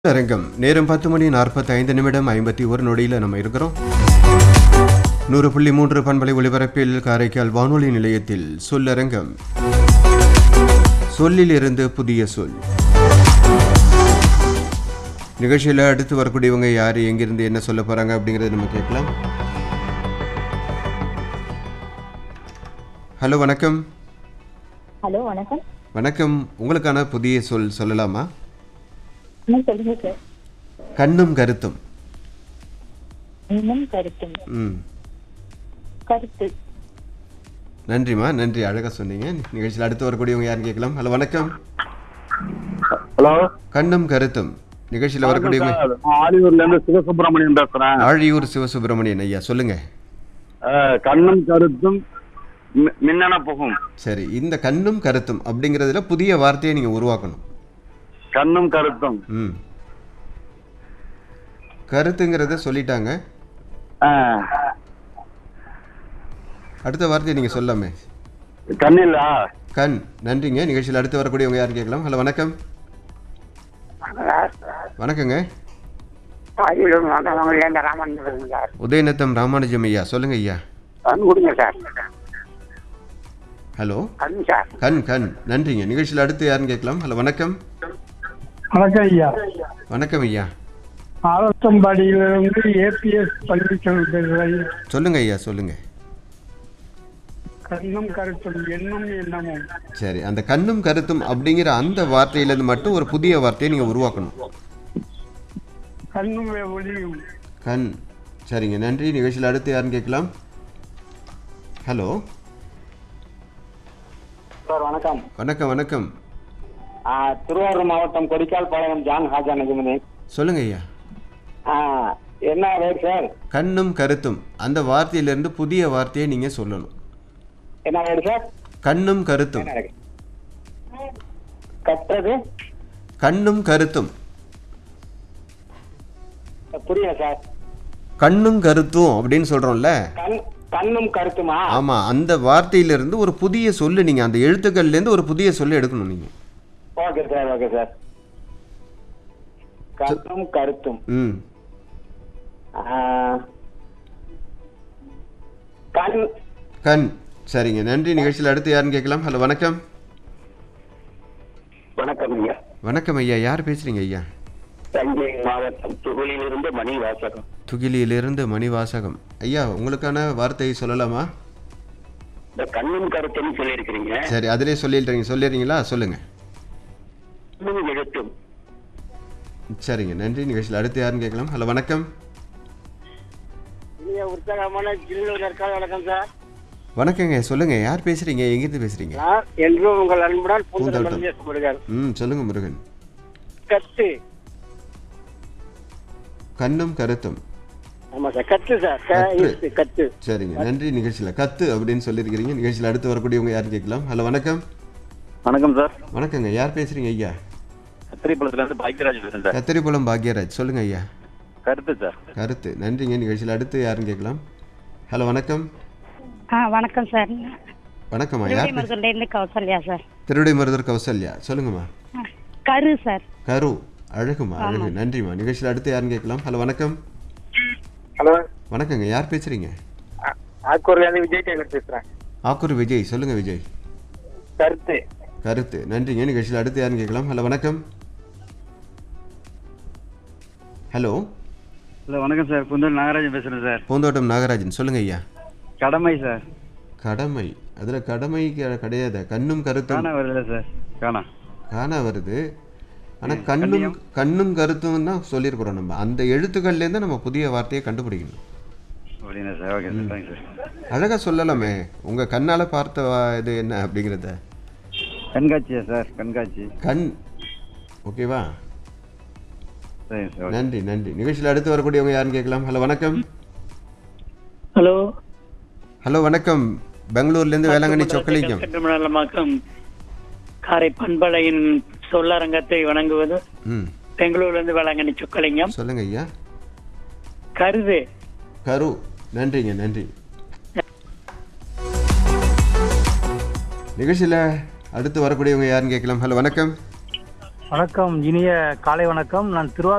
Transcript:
அரங்கம் நேரம் 10 மணி 45 நிமிடம் 51 நொடியில் நம்ம இருக்கிறோம். 100.3 பண்பலை ஒளிபரப்பில் காரைக்கால் வானொலி நிலையத்தில் சொல்லரங்கம். சொல்லில் இருந்து புதிய சொல் நிகழ்ச்சியில் அடுத்து வரக்கூடியவங்க யார், எங்கிருந்து என்ன சொல்ல போறாங்க அப்படிங்கறத நம்ம கேட்கலாம். ஹலோ, வணக்கம். ஹலோ, வணக்கம். வணக்கம். உங்களுக்கான புதிய சொல் சொல்லலாமா? சொல்லுங்க சார். கண்ணும் கருத்தும். இன்னும் கருத்தும். கருத்து. நன்றிமா, நன்றி, அழகா சொன்னீங்க. நிகழ்ச்சியில் அடுத்து வரக்கூடியவங்க யாருன்னு கேட்கலாம். ஹலோ, வணக்கம். ஹலோ, கண்ணும் கருத்தும் நிகழ்ச்சியில் வரக்கூடியவங்க. ஆலியூர்ல இருந்து சிவசுப்பிரமணியன் பேசுறேன். ஆழியூர் சிவசுப்பிரமணியன் ஐயா, சொல்லுங்க. கண்ணும் கருத்தும் மின்னண புகும். சரி, இந்த கண்ணும் கருத்தும் அப்படிங்கறதுல புதிய வார்த்தையை நீங்க உருவாக்கணும். கண்ணும் கருத்தும். கருத்துங்கிறத சொல்லிட்டாங்க. அடுத்த வார்த்தையை நீங்க சொல்லாமே. கண்ணில்லா. கண். நன்றிங்க. நிகழ்ச்சியில் அடுத்து வரக்கூடியவங்க யாருன்னு கேட்கலாம். ஹலோ, வணக்கம். வணக்கங்க. உதயநத்தம் ராமானுஜம் ஐயா, சொல்லுங்க ஐயா. ஹலோ, கண் கண். நன்றிங்க. நிகழ்ச்சியில் அடுத்து யாருன்னு கேட்கலாம். ஹலோ, வணக்கம். வணக்கம் ஐயா. வணக்கம் ஐயா. ஆலத்தம்பாடியிலிருந்து ஏபிஎஸ் பள்ளிக்கல்வி. சொல்லுங்க ஐயா, சொல்லுங்க. கண்ணும் கருத்தும் எண்ணும் எண்ணமும். சரி, அந்த கண்ணும் கருத்தும் அப்படிங்கிற அந்த வார்த்தையிலிருந்து மட்டும் ஒரு புதிய வார்த்தையை நீங்க உருவாக்கணும். கண்ணும் ஒளியும். கண். சரிங்க, நன்றி. நிகழ்ச்சியில் அடுத்து யாருன்னு கேட்கலாம். ஹலோ. சார் வணக்கம். வணக்கம். வணக்கம். திருவாரூர் மாவட்டம் கொடிக்கால் பாளையம் ஜான் ஹாஜா நஜிமுனி. சொல்லுங்க ஐயா. என்ன வேறு சார்? கண்ணும் கருத்தும் அந்த வார்த்தையிலிருந்து புதிய வார்த்தையை நீங்க சொல்லணும். என்ன வேறு சார்? கண்ணும் கருத்தும். கற்றது. கண்ணும் கருத்தும். புரியல சார். கண்ணும் கருத்தும் அப்படின்னு சொல்றோம்ல. கண்ணும் கருத்துமா? ஆமா, அந்த வார்த்தையிலிருந்து ஒரு புதிய சொல்லு, நீங்க அந்த எழுத்துக்கள்ல இருந்து ஒரு புதிய சொல்லு எடுக்கணும் நீங்க. Okay sir, okay sir. கண்ணும் கருத்தும். கண். கண். சரிங்க, நன்றி. நிகழ்ச்சியில் அடுத்து யாருன்னு கேட்கலாம். ஹலோ, வணக்கம். வணக்கம் ஐயா. வணக்கம் ஐயா. யார் பேசுறீங்க ஐயா? தஞ்சை மாவட்டம் துகிலிலிருந்து மணிவாசகம். துகிலியிலிருந்து மணிவாசகம் ஐயா, உங்களுக்கான வார்த்தையை சொல்லலாமா? இந்த கண்ணும் கருத்தும் சொல்லியிருக்கிறீங்க. சரி, அதிலே சொல்லிடுறீங்களா? சொல்லுங்க. எழுத்தும். சரிங்க, நன்றி. நிகழ்ச்சியில் அடுத்து யாருன்னு கேட்கலாம். ஹலோ, வணக்கம். உற்சாகமான வணக்கம் சார். வணக்கங்க, சொல்லுங்க. யார் பேசுறீங்க? எங்கிருந்து பேசுறீங்க? என்றும் உங்கள் அன்புடன் பூந்தோட்டம். சொல்லுங்க முருகன். கத்து. கண்ணும் கருத்தும். ஆமா சார், கத்து சார். கத்து. சரிங்க, நன்றி. நிகழ்ச்சியில் கத்து அப்படின்னு சொல்லியிருக்கிறீங்க. நிகழ்ச்சியில் அடுத்து வரக்கூடியவங்க யாருன்னு கேட்கலாம். ஹலோ, வணக்கம். வணக்கம் சார். வணக்கங்க. யார் பேசுறீங்க ஐயா? கத்திரிப்பழத்துல இருந்து பாக்யராஜ் பேசுறேன் சார். கத்திரிப்பழம் பாக்யராஜ், சொல்லுங்க ஐயா. கருத்து சார். கருத்து. நன்றிங்க. நிகழ்ச்சியில் அடுத்து யாருன்னு கேட்கலாம். ஹலோ, வணக்கம். வணக்கம் சார். வணக்கம்மா. யார்? கௌசல்யா சார். திருவிடைமருதூர் கௌசல்யா, சொல்லுங்கம்மா. கரு சார். கரு. அழகுமா, அழகு. நன்றிம்மா. நிகழ்ச்சியில் அடுத்து யாருன்னு கேட்கலாம். ஹலோ, வணக்கம். ஹலோ, வணக்கங்க. யார் பேசுறீங்க? ஆக்கூர்ல இருந்து விஜய் டெய்லர் பேசுறேன். ஆக்கூர் விஜய், சொல்லுங்க விஜய். கருத்து. கருத்து. நன்றிங்க. நிகழ்ச்சியில் அடுத்து யாருன்னு கேட்கலாம். ஹலோ, வணக்கம். ஹலோ. ஹலோ, வணக்கம் சார். பூந்தோட்டம் நாகராஜன் பேசுறேன் சார். பூந்தோட்டம் நாகராஜன், சொல்லுங்க ஐயா. கடமை சார். கடமை. அதுல கடமை கிடையாது. கண்ணும் கருத்தும் காணா வருதுல சார். காணா வருது. ஆனா கண்ணும் கருத்தும் தான் சொல்லியிருக்கிறோம். நம்ம அந்த எழுத்துக்கள்ல இருந்து நம்ம புதிய வார்த்தையை கண்டுபிடிக்கணும். அப்படின்னா sir. Okay sir, thanks sir. அழகா சொல்லலாமே. உங்க கண்ணால பார்த்த இது என்ன அப்படிங்கறத. கண்காட்சியா சார்? கண்காட்சி. கண். ஓகேவா? சரி சார். நன்றி, நன்றி. நிகழ்ச்சியில் அடுத்து வரக்கூடியவங்க யாருன்னு கேட்கலாம். ஹலோ, வணக்கம். ஹலோ. ஹலோ, வணக்கம். பெங்களூர்ல இருந்து வேளாங்கண்ணி சொக்கலிங்கம். காரை பண்பலையின் சொல்லரங்கத்தை வணங்குவது. பெங்களூர்ல இருந்து வேளாங்கண்ணி சொக்கலிங்கம். சொல்லுங்க ஐயா. கருது. கரு. நன்றிங்க, நன்றி. நிகழ்ச்சியில் அடுத்து வரக்கூடியவங்க யாருன்னு கேட்கலாம். ஹலோ, வணக்கம். வணக்கம். இனிய காலை வணக்கம். நான் திருவாரூர்